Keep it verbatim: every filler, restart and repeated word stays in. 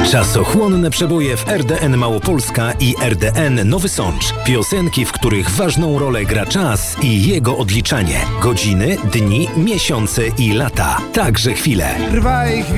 Czasochłonne przeboje w R D N Małopolska i R D N Nowy Sącz. Piosenki, w których ważną rolę gra czas i jego odliczanie. Godziny, dni, miesiące i lata. Także chwile.